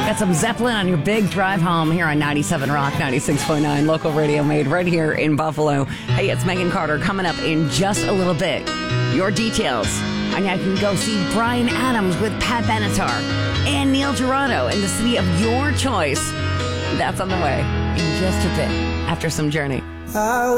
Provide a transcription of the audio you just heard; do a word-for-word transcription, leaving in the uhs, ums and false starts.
Got some Zeppelin on your big drive home here on ninety-seven Rock, ninety-six point nine, local radio made right here in Buffalo. Hey, it's Megan Carter coming up in just a little bit. Your details. And I can go see Bryan Adams with Pat Benatar and Neil Giraudo in the city of your choice. That's on the way in just a bit after some Journey.